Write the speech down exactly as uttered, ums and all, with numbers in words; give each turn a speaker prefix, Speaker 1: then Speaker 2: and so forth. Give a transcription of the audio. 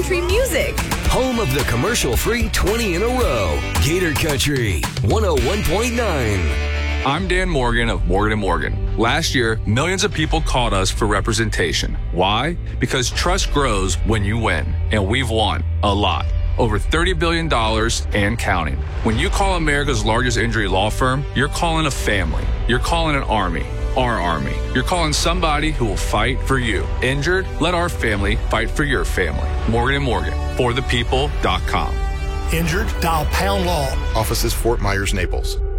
Speaker 1: country music.
Speaker 2: Home of the commercial-free twenty in a row. Gator Country, one oh one point nine.
Speaker 3: I'm Dan Morgan of Morgan and Morgan. Last year, millions of people called us for representation. Why? Because trust grows when you win, and we've won a lot. Over thirty billion dollars and counting. When you call America's largest injury law firm, you're calling a family. You're calling an army. Our army. You're calling somebody who will fight for you. Injured? Let our family fight for your family. Morgan and Morgan. For the people dot com.
Speaker 4: Injured? Dial Pound Law.
Speaker 5: Offices Fort Myers, Naples.